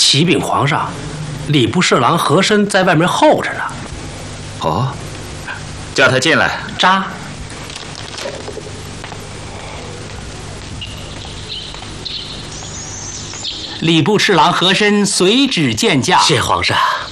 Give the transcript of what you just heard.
启禀皇上，礼部侍郎和珅在外面候着呢。 哦，叫他进来。 扎。 礼部侍郎和珅随旨见驾。 谢皇上。